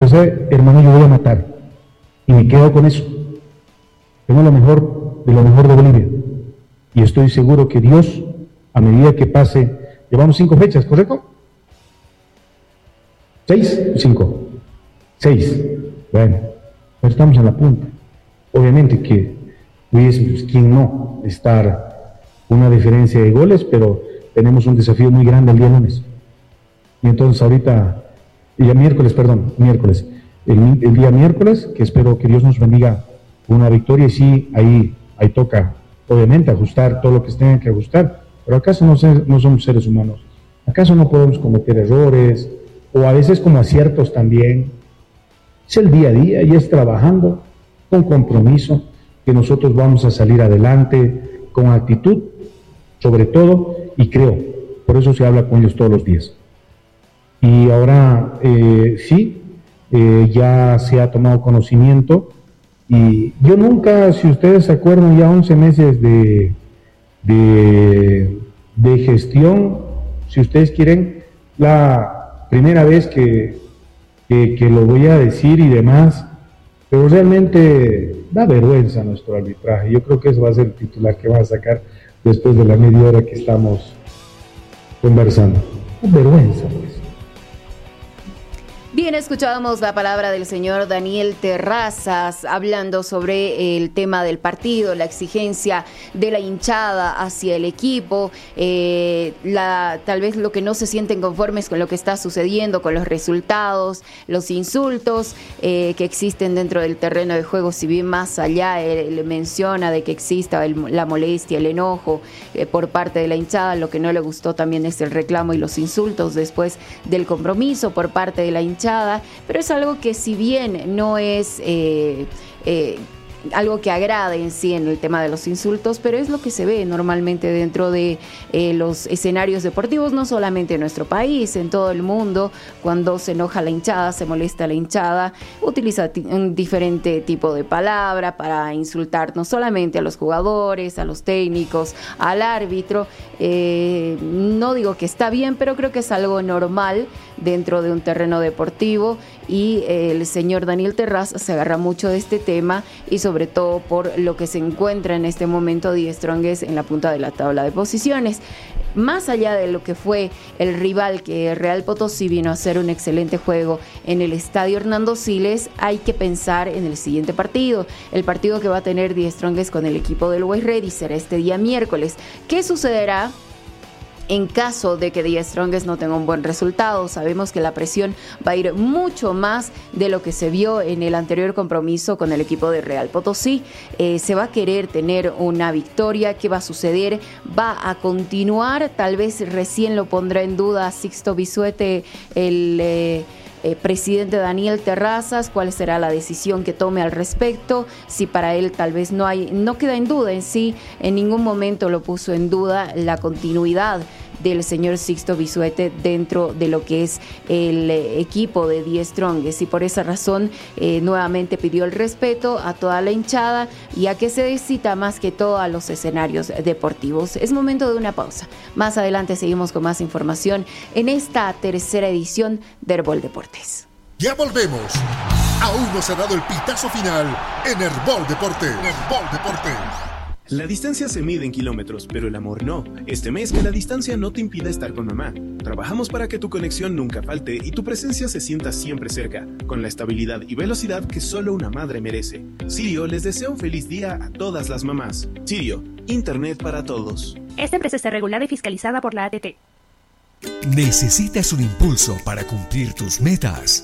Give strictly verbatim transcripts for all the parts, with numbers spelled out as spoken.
Pues, hermano, yo voy a matar. Y me quedo con eso. Tengo lo mejor de lo mejor de Bolivia. Y estoy seguro que Dios, a medida que pase, llevamos cinco fechas, ¿correcto? ¿Seis? Cinco. Seis. Bueno, pero estamos en la punta. Obviamente que hubiese, quien no, estar una diferencia de goles, pero tenemos un desafío muy grande el día lunes. Y entonces ahorita, el día miércoles, perdón, miércoles, el, el día miércoles, que espero que Dios nos bendiga una victoria, y sí, ahí, ahí toca, obviamente, ajustar todo lo que se tenga que ajustar, pero acaso no, no somos seres humanos, acaso no podemos cometer errores, o a veces como aciertos también. Es el día a día y es trabajando con compromiso que nosotros vamos a salir adelante, con actitud, sobre todo, y creo, por eso se habla con ellos todos los días. Y ahora eh, sí, eh, ya se ha tomado conocimiento, y yo nunca, si ustedes se acuerdan, ya once meses de, de, de gestión, si ustedes quieren, la primera vez que, que, que lo voy a decir y demás, pero realmente da vergüenza nuestro arbitraje. Yo creo que eso va a ser el titular que va a sacar después de la media hora que estamos conversando. Da vergüenza, pues. Bien, escuchábamos la palabra del señor Daniel Terrazas hablando sobre el tema del partido, la exigencia de la hinchada hacia el equipo, eh, la, tal vez lo que no se sienten conformes con lo que está sucediendo, con los resultados, los insultos eh, que existen dentro del terreno de juego. Si bien más allá él, él menciona de que exista el, la molestia, el enojo eh, por parte de la hinchada, lo que no le gustó también es el reclamo y los insultos después del compromiso por parte de la hinchada. Pero es algo que, si bien no es eh, eh, algo que agrade en sí en el tema de los insultos, pero es lo que se ve normalmente dentro de eh, los escenarios deportivos, no solamente en nuestro país, en todo el mundo. Cuando se enoja la hinchada, se molesta la hinchada, utiliza t- un diferente tipo de palabra para insultar no solamente a los jugadores, a los técnicos, al árbitro. Eh, no digo que está bien, pero creo que es algo normal dentro de un terreno deportivo, y eh, el señor Daniel Terrazas se agarra mucho de este tema, y sobre todo por lo que se encuentra en este momento Die Strongest en la punta de la tabla de posiciones. Más allá de lo que fue el rival, que Real Potosí vino a hacer un excelente juego en el estadio Hernando Siles, hay que pensar en el siguiente partido, el partido que va a tener Die Strongest con el equipo del Always Ready. Será este día miércoles. ¿Qué sucederá en caso de que Die Strongest no tenga un buen resultado? Sabemos que la presión va a ir mucho más de lo que se vio en el anterior compromiso con el equipo de Real Potosí. Eh, se va a querer tener una victoria. ¿Qué va a suceder? ¿Va a continuar? Tal vez recién lo pondrá en duda Sixto Bisuete, el eh, Eh, presidente Daniel Terrazas, cuál será la decisión que tome al respecto. Si para él tal vez no hay, no queda en duda en sí, en ningún momento lo puso en duda la continuidad del señor Sixto Bisuete dentro de lo que es el eh, equipo de Die Strongest, y por esa razón eh, nuevamente pidió el respeto a toda la hinchada y a que se decita más que todo a los escenarios deportivos. Es momento de una pausa. Más adelante seguimos con más información en esta tercera edición de Herbol Deportes. Ya volvemos. Aún no se ha dado el pitazo final en Herbol Deportes. Herbol Deportes. La distancia se mide en kilómetros, pero el amor no. Este mes, que la distancia no te impida estar con mamá. Trabajamos para que tu conexión nunca falte y tu presencia se sienta siempre cerca, con la estabilidad y velocidad que solo una madre merece. Sirio les desea un feliz día a todas las mamás. Sirio, Internet para todos. Esta empresa está regulada y fiscalizada por la A T T. ¿Necesitas un impulso para cumplir tus metas?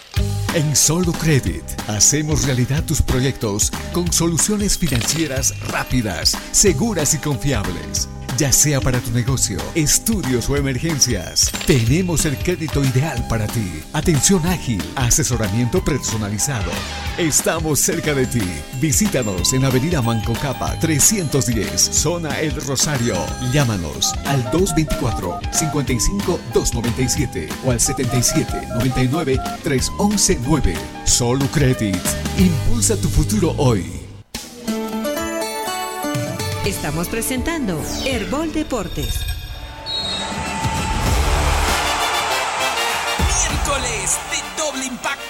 En Solo Credit hacemos realidad tus proyectos con soluciones financieras rápidas, seguras y confiables. Ya sea para tu negocio, estudios o emergencias, tenemos el crédito ideal para ti. Atención ágil, asesoramiento personalizado. Estamos cerca de ti. Visítanos en Avenida Manco Capa trescientos diez, Zona El Rosario. Llámanos al dos dos cuatro, cinco cinco, dos nueve siete o al setenta y siete, noventa y nueve, trescientos once nueve. Solo Credit. Impulsa tu futuro hoy. Estamos presentando Herbol Deportes. Miércoles de doble impacto.